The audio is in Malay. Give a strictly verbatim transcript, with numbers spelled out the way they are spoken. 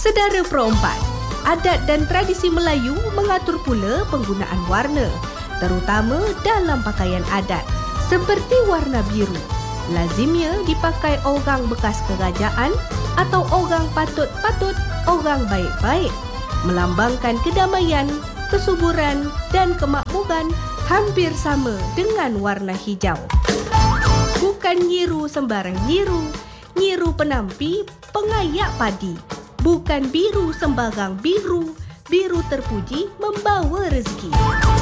Sedara perempat, adat dan tradisi Melayu mengatur pula penggunaan warna, terutama dalam pakaian adat, seperti warna biru. Lazimnya dipakai orang bekas kerajaan atau orang patut-patut, orang baik-baik, melambangkan kedamaian, kesuburan dan kemakmuran, hampir sama dengan warna hijau. Bukan nyiru sembarang nyiru, nyiru penampi pengayak padi. Bukan biru sembarang biru, biru terpuji membawa rezeki.